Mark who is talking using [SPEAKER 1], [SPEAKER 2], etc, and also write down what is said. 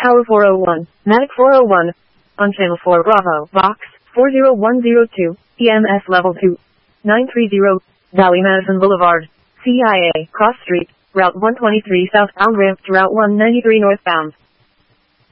[SPEAKER 1] Tower 401, Matic 401, on Channel 4 Bravo, Vox, 40102, EMS Level 2, 930, Valley Madison Boulevard, CIA, Cross Street, Route 123 southbound ramp to Route 193 northbound.